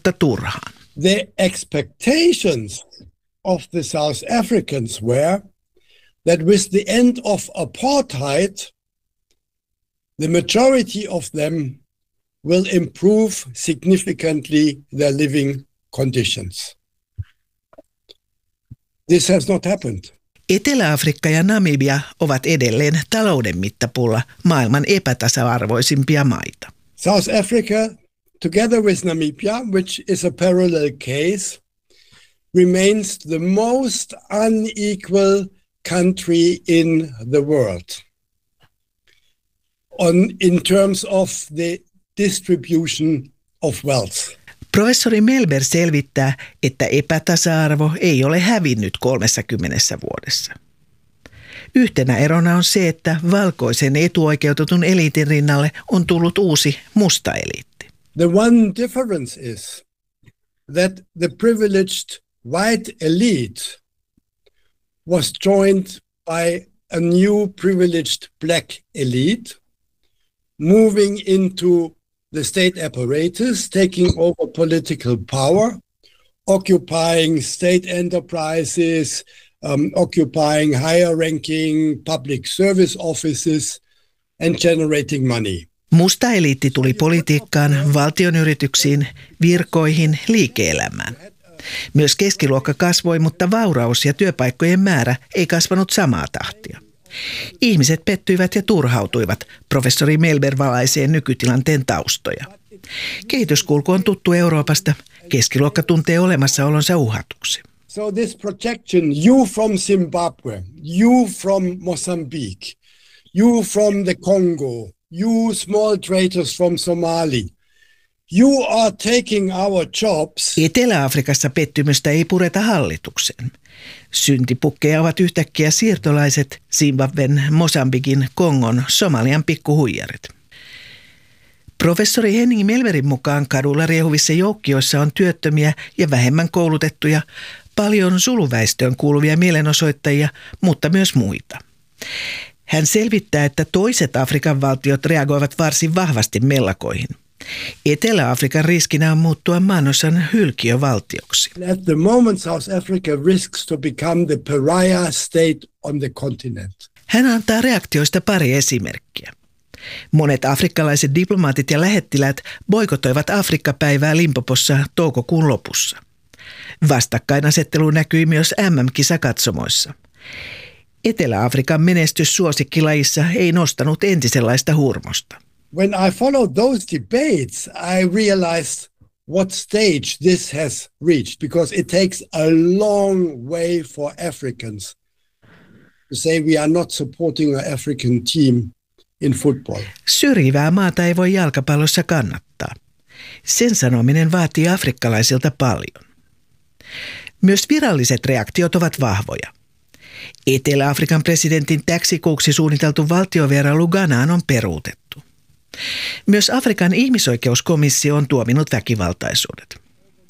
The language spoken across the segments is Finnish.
minusta turhaan. The expectations of the South Africans were that with the end of apartheid, the majority of them will improve significantly their living conditions. This has not happened. Etelä-Afrikka ja Namibia ovat edelleen talouden mittapuulla maailman epätasa-arvoisimpia maita. South Africa, together with Namibia, which is a parallel case, remains the most unequal country in the world in terms of the distribution of wealth. Professori Melber selvittää, että epätasa-arvo ei ole hävinnyt 30 vuodessa. Yhtenä erona on se, että valkoisen etuoikeutetun eliitin rinnalle on tullut uusi musta eliitti. The one difference is that the privileged white elite was joined by a new privileged black elite, moving into the state apparatus, taking over political power, occupying state enterprises, occupying higher ranking public service offices and generating money. Musta eliitti tuli politiikkaan, valtionyrityksiin, virkoihin, liike-elämään. Myös keskiluokka kasvoi, mutta vauraus ja työpaikkojen määrä ei kasvanut samaa tahtia. Ihmiset pettyivät ja turhautuivat, professori Melber valaisee nykytilanteen taustoja. Kehityskulku on tuttu Euroopasta. Keskiluokka tuntee olemassaolonsa uhatuksi. So this projection, you from Zimbabwe, you from Mozambique, you from the Congo, you small traders from Somalia, you are taking our jobs. Etelä-Afrikassa pettymystä ei pureta hallitukseen. Syntipukkeja ovat yhtäkkiä siirtolaiset, Zimbabwen, Mosambikin, Kongon, Somalian pikkuhuijarit. Professori Henning Melberin mukaan kadulla riehuvissa joukkioissa on työttömiä ja vähemmän koulutettuja, paljon suluväestöön kuuluvia mielenosoittajia, mutta myös muita. Hän selvittää, että toiset Afrikan valtiot reagoivat varsin vahvasti mellakoihin. Etelä-Afrikan riskinä on muuttua maanosan hylkiövaltioksi. At the moment South Africa risks to become the pariah state on the continent. Hän antaa reaktioista pari esimerkkiä. Monet afrikkalaiset diplomaatit ja lähettiläät boikotoivat Afrikka-päivää Limpopossa toukokuun lopussa. Vastakkainasettelu näkyi myös MM-kisakatsomoissa. Etelä-Afrikan menestys suosikkilajissa ei nostanut entisenlaista hurmosta. When I followed those debates, I realized what stage this has reached, because it takes a long way for Africans to say we are not supporting an African team in football. Syrjivää maata ei voi jalkapallossa kannattaa. Sen sanominen vaatii afrikkalaisilta paljon. Myös viralliset reaktiot ovat vahvoja. Etelä-Afrikan presidentin täksikuuksi suunniteltu valtiovierailu Ghanaan on peruutettu. Myös Afrikan ihmisoikeuskomissio on tuominut väkivaltaisuudet.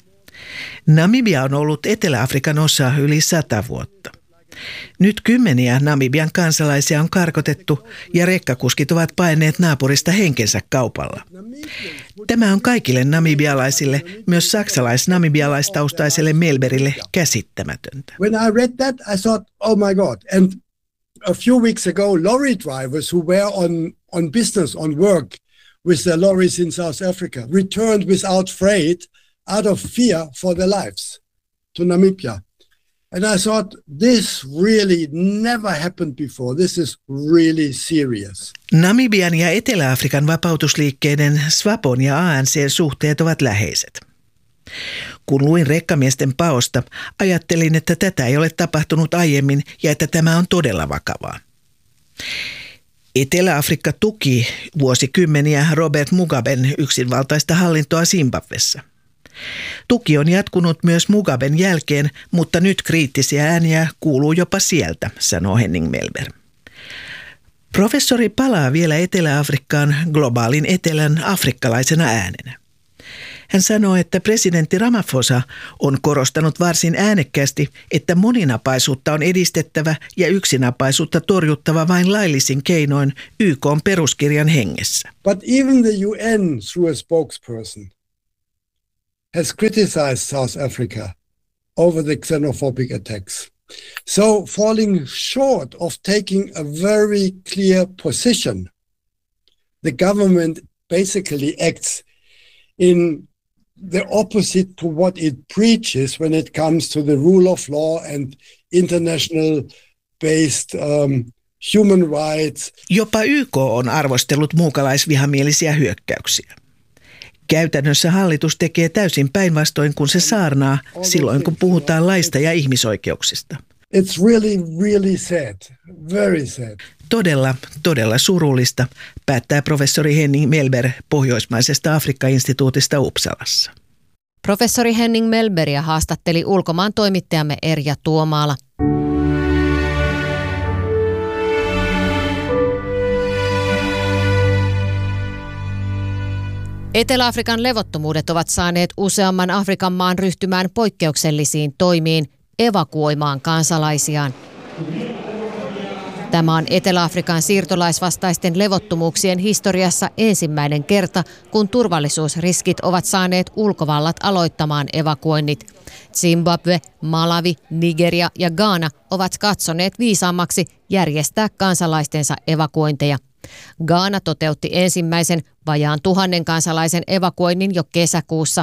Namibia on ollut Etelä-Afrikan osa yli 100 vuotta. Nyt kymmeniä Namibian kansalaisia on karkotettu ja rekkakuskit ovat paineet naapurista henkensä kaupalla. Tämä on kaikille namibialaisille, myös saksalais-namibialaistaustaiselle Melberille käsittämätöntä. When I read that, I thought, oh my God. And a few weeks ago, lorry drivers who were on business, on work with their lorries in South Africa returned without freight out of fear for their lives to Namibia. And I thought, this really never happened before. This is really serious. Namibian ja Etelä-Afrikan vapautusliikkeiden SWAPOn ja ANC:n suhteet ovat läheiset. Kun luin rekkamiesten paosta, ajattelin, että tätä ei ole tapahtunut aiemmin ja että tämä on todella vakavaa. Etelä-Afrikka tuki vuosikymmeniä Robert Mugaben yksinvaltaista hallintoa Zimbabwessa. Tuki on jatkunut myös Mugaben jälkeen, mutta nyt kriittisiä ääniä kuuluu jopa sieltä, sanoo Henning Melber. Professori palaa vielä Etelä-Afrikkaan globaalin etelän afrikkalaisena äänenä. Hän sanoo, että presidentti Ramaphosa on korostanut varsin äänekkäästi, että moninapaisuutta on edistettävä ja yksinapaisuutta torjuttava vain laillisin keinoin YK:n peruskirjan hengessä. But even the UN through a spokesperson has criticized South Africa over the xenophobic attacks. So falling short of taking a very clear position, the government basically acts in the opposite to what it preaches when it comes to the rule of law and international-based human rights. Jopa YK on arvostellut muukalaisvihamielisiä hyökkäyksiä. Käytännössä hallitus tekee täysin päinvastoin kuin se saarnaa silloin, kun puhutaan laista ja ihmisoikeuksista. It's really sad, very sad. Todella surullista, päättää professori Henning Mellberg Pohjoismaisesta Afrikka-instituutista Uppsalassa. Professori Henning Mellbergia haastatteli ulkomaan toimittajamme Erja Tuomaala. Etelä-Afrikan levottomuudet ovat saaneet useamman Afrikan maan ryhtymään poikkeuksellisiin toimiin evakuoimaan kansalaisiaan. Tämä on Etelä-Afrikan siirtolaisvastaisten levottomuuksien historiassa ensimmäinen kerta, kun turvallisuusriskit ovat saaneet ulkovallat aloittamaan evakuoinnit. Zimbabwe, Malawi, Nigeria ja Ghana ovat katsoneet viisaammaksi järjestää kansalaistensa evakuointeja. Ghana toteutti ensimmäisen vajaan 1000 kansalaisen evakuoinnin jo kesäkuussa.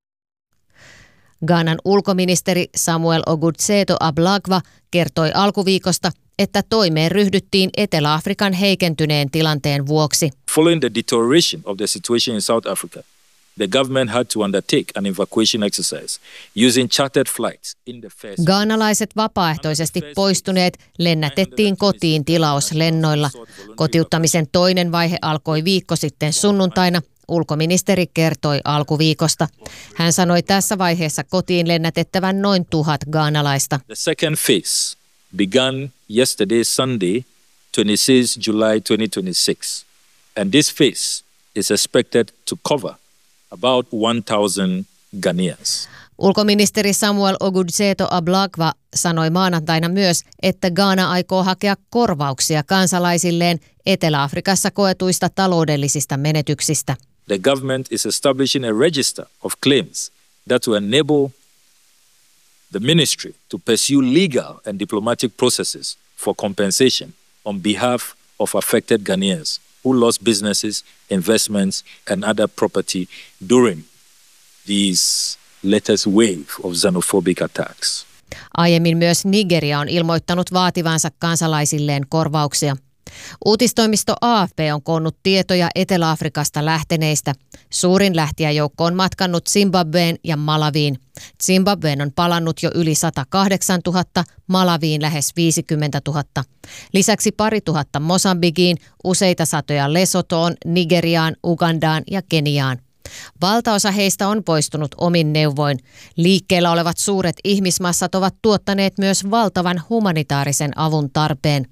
Ghanan ulkoministeri Samuel Ogudzeto Ablagwa kertoi alkuviikosta, että toimeen ryhdyttiin Etelä-Afrikan heikentyneen tilanteen vuoksi. Following the deterioration of the situation in South Africa, the government had to undertake an evacuation exercise using chartered flights in the first. Ghanalaiset vapaaehtoisesti poistuneet lennätettiin kotiin tilauslennoilla. Kotiuttamisen toinen vaihe alkoi viikko sitten sunnuntaina. Ulkoministeri kertoi alkuviikosta. Hän sanoi tässä vaiheessa kotiin lennätettävän noin 1000 ghanalaista. The second phase began yesterday, Sunday, 26 July 2026. And this phase is expected to cover about 1,000 Ghanaians. Ulkoministeri Samuel Ogudzeto Ablagwa sanoi maanantaina myös, että Ghana aikoo hakea korvauksia kansalaisilleen Etelä-Afrikassa koetuista taloudellisista menetyksistä. The government is establishing a register of claims that will enable the ministry to pursue legal and diplomatic processes for compensation on behalf of affected Ghanaians who lost businesses, investments and other property during these latest wave of xenophobic attacks. Aiemmin myös Nigeria on ilmoittanut vaativansa kansalaisilleen korvauksia. Uutistoimisto AFP on koonnut tietoja Etelä-Afrikasta lähteneistä. Suurin lähtijäjoukko on matkannut Zimbabween ja Malawiin. Zimbabween on palannut jo yli 108 000, Malawiin lähes 50 000. Lisäksi 2000 Mosambikiin, useita satoja Lesotoon, Nigeriaan, Ugandaan ja Keniaan. Valtaosa heistä on poistunut omin neuvoin. Liikkeellä olevat suuret ihmismassat ovat tuottaneet myös valtavan humanitaarisen avun tarpeen.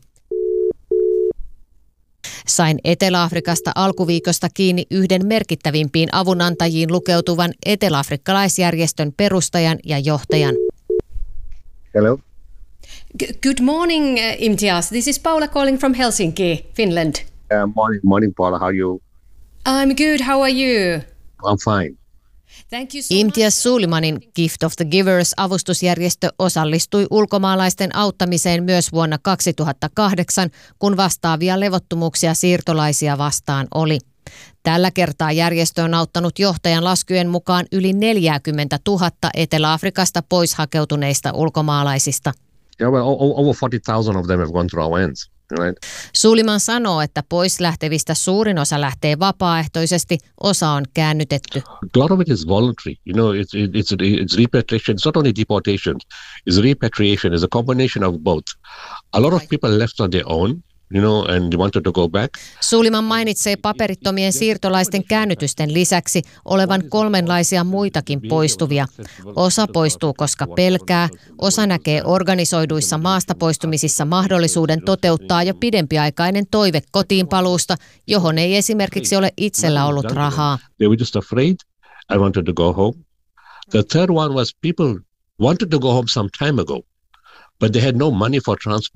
Sain Etelä-Afrikasta alkuviikosta kiinni yhden merkittävimpiin avunantajiin lukeutuvan eteläafrikkalaisjärjestön perustajan ja johtajan. Hello. Good morning, Imtiaz. This is Paula calling from Helsinki, Finland. Morning, Paula. How are you? I'm good. How are you? I'm fine. Thank you so Imtiaz Sulimanin Gift of the Givers-avustusjärjestö osallistui ulkomaalaisten auttamiseen myös vuonna 2008, kun vastaavia levottomuuksia siirtolaisia vastaan oli. Tällä kertaa järjestö on auttanut johtajan laskujen mukaan yli 40 000 Etelä-Afrikasta pois hakeutuneista ulkomaalaisista. Yeah, well, over 40,000 of them have gone through our hands. Right. Suliman sanoo, että pois lähtevistä suurin osa lähtee vapaaehtoisesti, osa on käännytetty. A lot of it is voluntary. You know, it's repatriation. It's not only deportation. It's repatriation. It's a combination of both. A lot of people left on their own, you know, and they wanted to go back. Suliman mainitsee paperittomien siirtolaisten käännytysten lisäksi olevan kolmenlaisia muitakin poistuvia. Osa poistuu, koska pelkää, osa näkee organisoiduissa maasta poistumisissa mahdollisuuden toteuttaa jo pidempiaikainen toive kotiinpaluusta, johon ei esimerkiksi ole itsellä ollut rahaa. They were just afraid. I wanted to go home. The third one was people wanted to go home some time ago, but they had no money for transport.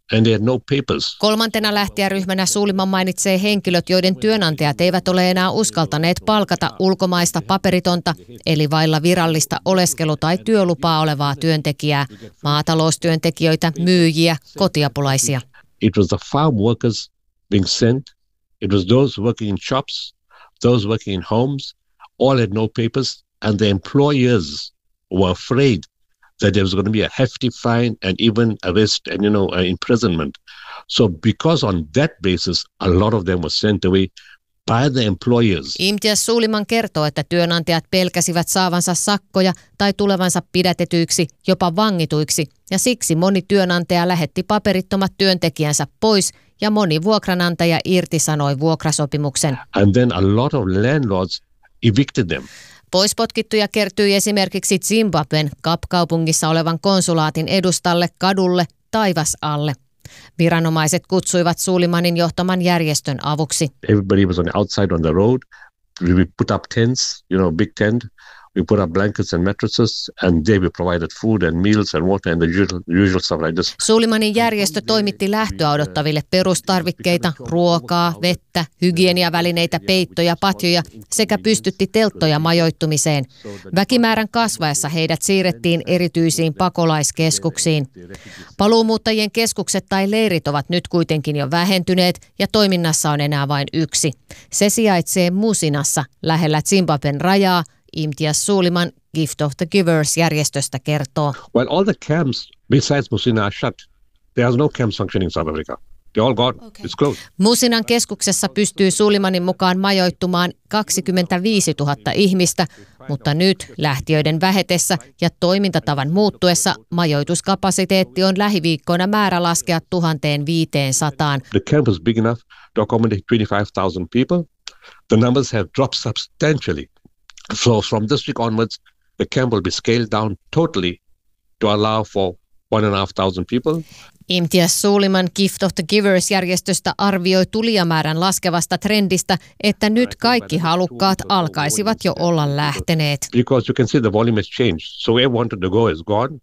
and they had no papers. Kolmantena lähtijäryhmänä Suliman mainitsee henkilöt, joiden työnantajat eivät ole enää uskaltaneet palkata ulkomaista paperitonta, eli vailla virallista oleskelu- tai työlupaa olevaa työntekijää, maataloustyöntekijöitä, myyjiä, kotiapulaisia. It was the farm workers being sent. It was those working in shops, those working in homes, all had no papers, and the employers were afraid that there was going to be a hefty fine and even arrest and, imprisonment. So because on that basis, a lot of them were sent away by the employers. Imtiaz Suliman kertoo, että työnantajat pelkäsivät saavansa sakkoja tai tulevansa pidätetyiksi, jopa vangituiksi, ja siksi moni työnantaja lähetti paperittomat työntekijänsä pois ja moni vuokranantaja irtisanoi vuokrasopimuksen. And then a lot of landlords evicted them. Poispotkittuja kertyi esimerkiksi Zimbabwen Kap-kaupungissa olevan konsulaatin edustalle kadulle taivas alle. Viranomaiset kutsuivat Sulimanin johtaman järjestön avuksi. Everybody was on the outside on the road. We put up tents, big tent. We put up blankets and mattresses, and they we provided food and meals and water and the usual stuff like this. Sulimanin järjestö toimitti lähtöä odottaville perustarvikkeita, ruokaa, vettä, hygieniavälineitä, peittoja, patjoja sekä pystytti telttoja majoittumiseen. Väkimäärän kasvaessa heidät siirrettiin erityisiin pakolaiskeskuksiin. Paluumuuttajien keskukset tai leirit ovat nyt kuitenkin jo vähentyneet ja toiminnassa on enää vain yksi. Se sijaitsee Musinassa lähellä Zimbabwen rajaa. Imtiaz Suliman Gift of the Givers-järjestöstä kertoo. Well, all the camps besides Musina are shut. There is no camps functioning in South Africa. They're all gone. Okay. It's closed. Musinan keskuksessa pystyy Sulimanin mukaan majoittumaan 25 000 ihmistä, mutta nyt lähtiöiden vähetessä ja toimintatavan muuttuessa majoituskapasiteetti on lähiviikkoina määrä laskea 1500. The camp was big enough to accommodate 25,000 people. The numbers have dropped substantially. So from this week onwards, the camp will be scaled down totally to allow for 1,500 people. Imtiaz Suliman Gift of the Givers-järjestöstä arvioi tulijamäärän laskevasta trendistä, että nyt kaikki halukkaat alkaisivat jo olla lähteneet. Because you can see the volume has changed. So where wanted to go is gone.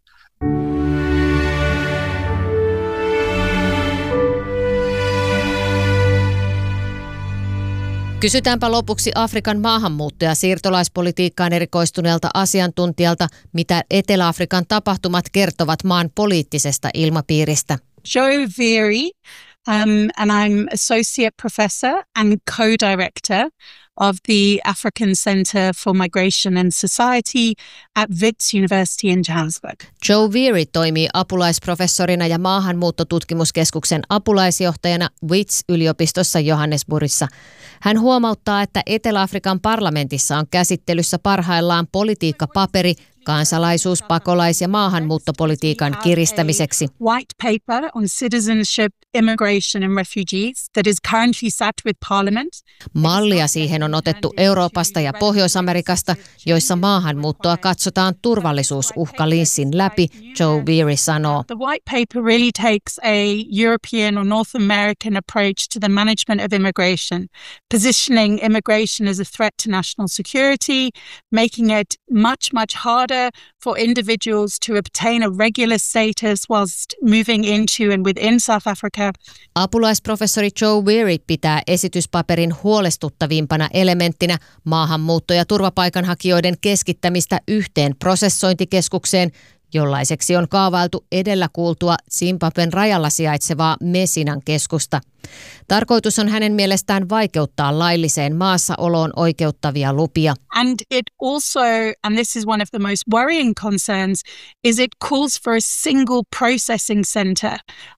Kysytäänpä lopuksi Afrikan maahanmuutto- ja siirtolaispolitiikkaan erikoistuneelta asiantuntijalta, mitä Etelä-Afrikan tapahtumat kertovat maan poliittisesta ilmapiiristä. Joe Veery, and I'm associate professor and co-director of the African Center for Migration and Society at Wits University in Johannesburg. Joe Veery toimii apulaisprofessorina ja maahanmuuttotutkimuskeskuksen apulaisjohtajana Wits-yliopistossa Johannesburgissa. Hän huomauttaa, että Etelä-Afrikan parlamentissa on käsittelyssä parhaillaan politiikkapaperi kansalaisuus-, pakolais- ja maahanmuuttopolitiikan kiristämiseksi. White paper on citizenship, immigration and refugees that is currently sat with parliament. Mallia siihen on otettu Euroopasta ja Pohjois-Amerikasta, joissa maahanmuuttoa katsotaan turvallisuusuhkalinssin läpi, Joe Veery sanoo. The white paper really takes a European or North American approach to the management of immigration, positioning immigration as a threat to national security, making it much harder for individuals to obtain a regular status whilst moving into and within South Africa. Apulaisprofessori Joe Veery pitää esityspaperin huolestuttavimpana elementtinä maahanmuutto- ja turvapaikanhakijoiden keskittämistä yhteen prosessointikeskukseen, jollaiseksi on kaavailtu edellä kuultua Zimbabwen rajalla sijaitsevaa Mesinan keskusta. Tarkoitus on hänen mielestään vaikeuttaa lailliseen maassaoloon oikeuttavia lupia. And it also, and this is one of the most worrying concerns, is it calls for a single processing center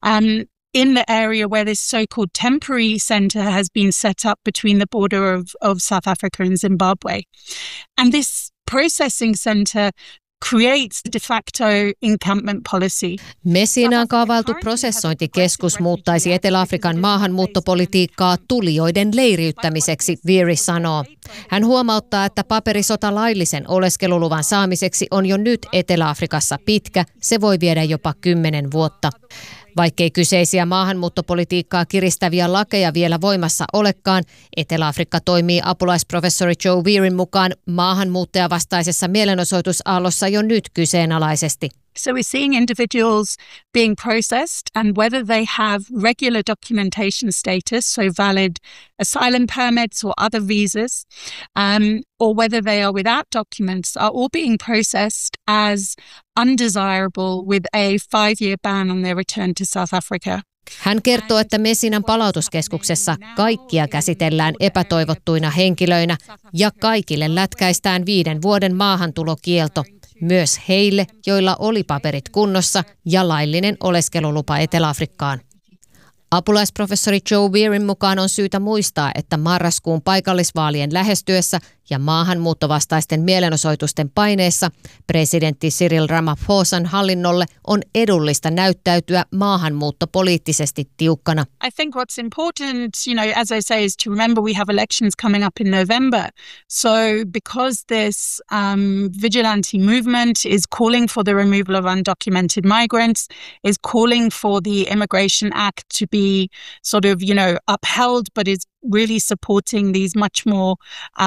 in the area where this so-called temporary center has been set up between the border of South Africa and Zimbabwe. And this processing center creates de facto encampment policy. Mesinaan kaavailtu prosessointikeskus muuttaisi Etelä-Afrikan maahanmuuttopolitiikkaa tulijoiden leiriyttämiseksi, Veery sanoo. Hän huomauttaa, että paperisota laillisen oleskeluluvan saamiseksi on jo nyt Etelä-Afrikassa pitkä, se voi viedä jopa 10 vuotta. Vaikkei kyseisiä maahanmuuttopolitiikkaa kiristäviä lakeja vielä voimassa olekaan, Etelä-Afrikka toimii apulaisprofessori Joe Veeryn mukaan maahanmuuttajavastaisessa mielenosoitusaallossa jo nyt kyseenalaisesti. So we're seeing individuals being processed and whether they have regular documentation status, so valid asylum permits or other visas, or whether they are without documents, are all being processed as undesirable with a 5-year ban on their return to South Africa. Hän kertoo, että Messinan palautuskeskuksessa kaikkia käsitellään epätoivottuina henkilöinä ja kaikille lätkäistään 5 vuoden maahantulokielto, myös heille, joilla oli paperit kunnossa ja laillinen oleskelulupa Etelä-Afrikkaan. Apulaisprofessori Joe Wearin mukaan on syytä muistaa, että marraskuun paikallisvaalien lähestyessä ja maahanmuuttovastaisten mielenosoitusten paineessa presidentti Cyril Ramaphosan hallinnolle on edullista näyttäytyä maahanmuuttopoliittisesti tiukkana. I think what's important, as I say, is to remember we have elections coming up in November. So because this vigilante movement is calling for the removal of undocumented migrants, is calling for the Immigration Act to be sort of, upheld, but is really supporting these much more,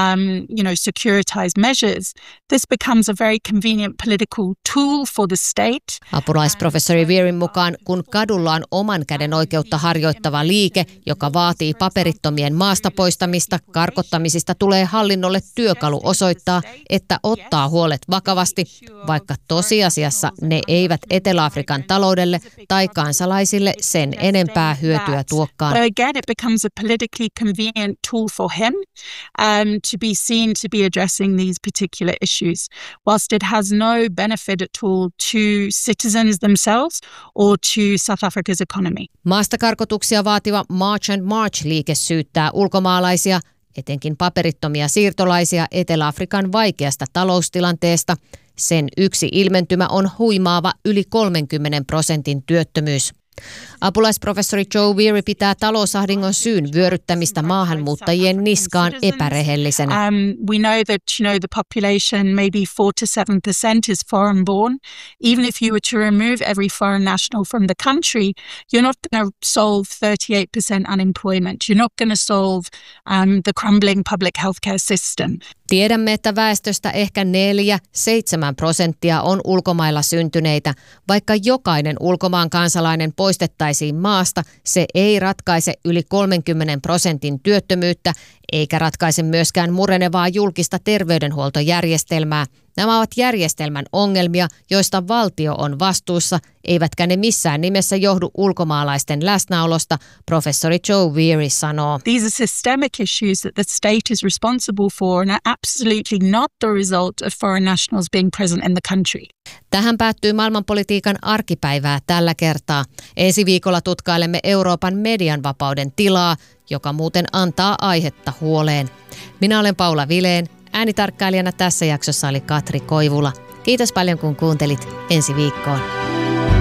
securitized measures, this becomes a very convenient political tool for the state. Apulaisprofessori Wearin mukaan, kun kadulla on oman käden oikeutta harjoittava liike, joka vaatii paperittomien maasta poistamista, karkottamisista, tulee hallinnolle työkalu osoittaa, että ottaa huolet vakavasti, vaikka tosiasiassa ne eivät Etelä-Afrikan taloudelle tai kansalaisille sen enempää hyötyä tuokkaan. But again, it becomes a politically convenient tool for him to be seen to be addressing these particular issues, whilst it has no benefit at all to citizens themselves or to South Africa's economy. Maastakarkotuksia vaativa March and March-liike syyttää ulkomaalaisia, etenkin paperittomia siirtolaisia Etelä-Afrikan vaikeasta taloustilanteesta. Sen yksi ilmentymä on huimaava yli 30% työttömyys. Apulaisprofessori Joe Weary pitää talousahdingon syyn vyöryttämistä maahanmuuttajien niskaan epärehellisenä. We know that the population maybe 4-7% is foreign born. Even if you were to remove every foreign national from the country, you're not going to solve 38% unemployment. You're not going to solve the crumbling public healthcare system. Tiedämme, että väestöstä ehkä 4-7% on ulkomailla syntyneitä. Vaikka jokainen ulkomaan kansalainen poistettaisiin maasta, se ei ratkaise yli 30% työttömyyttä, eikä ratkaise myöskään murenevaa julkista terveydenhuoltojärjestelmää. Nämä ovat järjestelmän ongelmia, joista valtio on vastuussa, eivätkä ne missään nimessä johdu ulkomaalaisten läsnäolosta, professori Joe Weary sanoo. These are systemic issues that the state is responsible for and are absolutely not the result of foreign nationals being present in the country. Tähän päättyy maailmanpolitiikan arkipäivää tällä kertaa. Ensi viikolla tutkailemme Euroopan median vapauden tilaa, joka muuten antaa aihetta huoleen. Minä olen Paula Vilén. Äänitarkkailijana tässä jaksossa oli Katri Koivula. Kiitos paljon kun kuuntelit. Ensi viikkoon.